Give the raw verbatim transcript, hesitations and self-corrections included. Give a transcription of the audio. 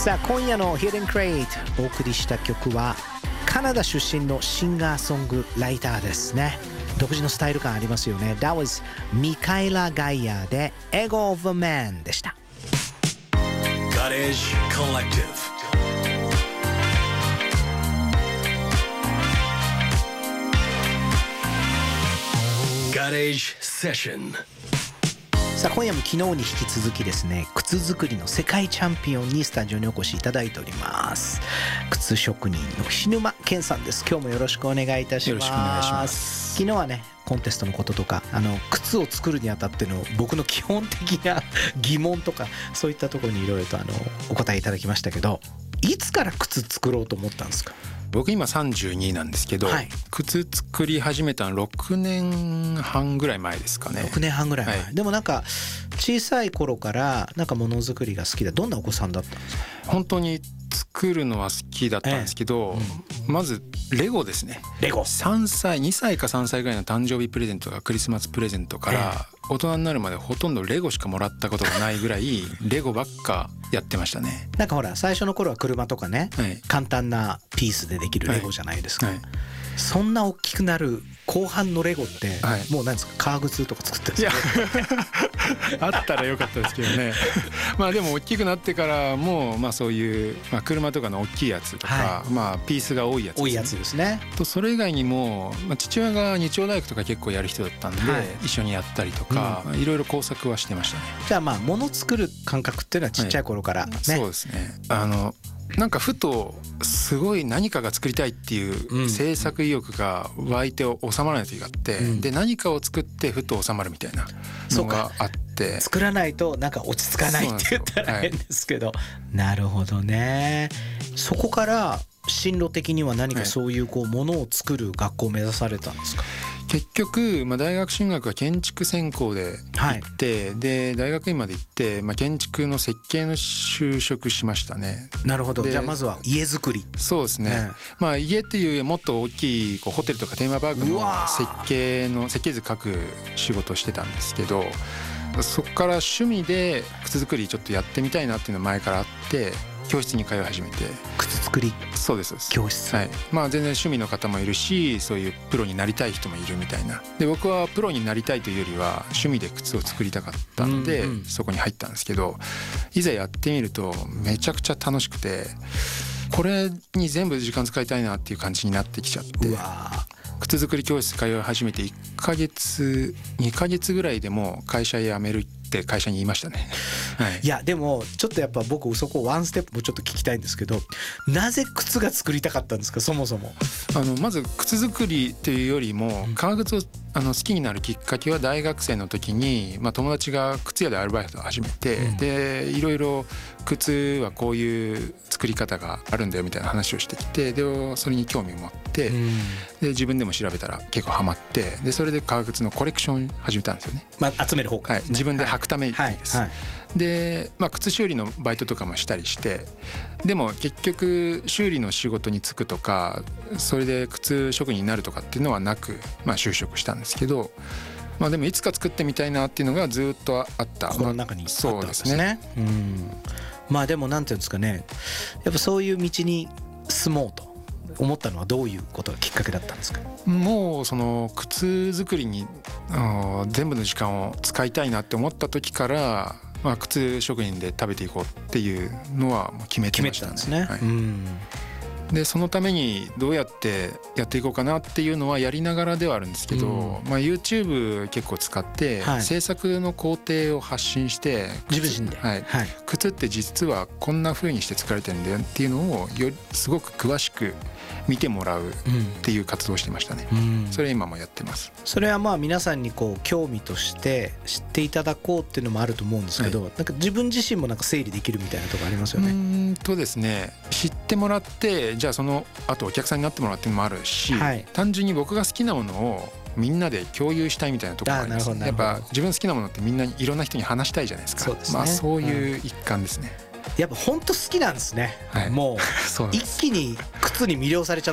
さあ今夜の Hidden Crate お送りした曲はカナダ出身のシンガーソングライターですね。独自のスタイル感ありますよね。 That was ミカエラ・ガイアで Ego of a Man でした。 Cottage Collective Cottage Session。 さあ今夜も昨日に引き続きですね、靴作りの世界チャンピオンにスタジオにお越しいただいております。靴職人の菱沼健さんです。今日もよろしくお願いいたします。 よろしくお願いします。 昨日はねコンテストのこととかあの靴を作るにあたっての僕の基本的な疑問とかそういったところにいろいろとあのお答えいただきましたけど、いつから靴作ろうと思ったんですか？ 僕今さんじゅうになんですけど、はい、靴作り始めたのろくねんはんぐらい前ですかね。 ろくねんはんぐらい前、はい、でもなんか小さい頃からなんかものづくりが好きだ。どんなお子さんだったんですか？ 本当に作るのは好きだったんですけど、ええうん、まずレゴですね。 レゴさんさいにさいかさんさいぐらいの誕生日プレゼントがクリスマスプレゼントから、ええ、大人になるまでほとんどレゴしかもらったことがないぐらいレゴばっかやってましたね。 なんかほら最初の頃は車とかね、はい、簡単なピースでできるレゴじゃないですか、はいはい、そんな大きくなる後半のレゴって、はい、もう何ですか革靴とか作ってるんですか？ あったらよかったですけどねまあでも大きくなってからもまあそういう、まあ、車とかの大きいやつとか、はい、まあピースが多いやつですね。 多いやつですね。 とそれ以外にも、まあ、父親が日曜大工とか結構やる人だったんで、はい、一緒にやったりとか、うん、いろいろ工作はしてましたね。 じゃあまあ物作る感覚っていうのはちっちゃい頃からね、はい、 そうですね。あのなんかふとすごい何かが作りたいっていう制作意欲が湧いて収まらない時があって、うん、で何かを作ってふと収まるみたいなのがあって、 作らないとなんか落ち着かないって言ったら変ですけど、はい、なるほどね。そこから進路的には何かそういうこうものを作る学校を目指されたんですか？ 結局、まあ、大学進学は建築専攻で行って、はい、で大学院まで行って、まあ、建築の設計の就職しましたね。 なるほど。じゃあまずは家作り。 そうですね、ね。まあ、家っていうもっと大きいこうホテルとかテーマパークの設計の設計図書く仕事をしてたんですけど、そこから趣味で靴作りちょっとやってみたいなっていうのが前からあって教室に通い始めて。 靴作りそうですそうです教室、 はい。まあ全然趣味の方もいるしそういうプロになりたい人もいるみたいな。で僕はプロになりたいというよりは趣味で靴を作りたかったんで、うんうん、そこに入ったんですけど、いざやってみるとめちゃくちゃ楽しくてこれに全部時間使いたいなっていう感じになってきちゃって、うわ靴作り教室通い始めていっかげつにかげつぐらいでもう会社辞めるって会社に言いましたね、はい、 いやでもちょっとやっぱ僕そこワンステップもちょっと聞きたいんですけど、なぜ靴が作りたかったんですか？そもそもあのまず靴作りっていうよりも革靴をあの好きになるきっかけは大学生の時に、まあ、友達が靴屋でアルバイトを始めて、うん、でいろいろ靴はこういう作り方があるんだよみたいな話をしてきて、でそれに興味を持って、うん、で自分でも調べたら結構ハマって、でそれで革靴のコレクション始めたんですよね、 まあ、集める方からですね、 はい、自分で履くためにです、はいはいはい、で、まあ、靴修理のバイトとかもしたりして、でも結局修理の仕事に就くとかそれで靴職人になるとかっていうのはなく、まあ、就職したんですけど、まあ、でもいつか作ってみたいなっていうのがずっとあった。 心の中にあったんですね、 まあ、そうですね。 うん、まあでもなんていうんですかね、やっぱそういう道に進もうと思ったのはどういうことがきっかけだったんですか？ もうその靴作りに全部の時間を使いたいなって思った時から、まあ、靴職人で食べていこうっていうのは決めてましたね。 決めてたんですね、はい、うん。 でそのためにどうやってやっていこうかなっていうのはやりながらではあるんですけど、うんまあ、YouTube 結構使って制作の工程を発信して、はい、 自分で、 はいはい、靴って実はこんな風にして作られてるんだよっていうのをよりすごく詳しく見てもらうっていう活動をしてましたね、うん、それ今もやってます。 それはまあ皆さんにこう興味として知っていただこうっていうのもあると思うんですけど、はい、なんか自分自身もなんか整理できるみたいなとこありますよね。 うーんとですね、知ってもらってじゃあそのあとお客さんになってもらうっていうのもあるし、はい、単純に僕が好きなものをみんなで共有したいみたいなところがありますね。やっぱ自分好きなものってみんなにいろんな人に話したいじゃないですか。 そうですね、 まあ、そういう一環ですね、 うん、やっぱ本当好きなんですね、はい、もう一気に靴に魅了されちゃ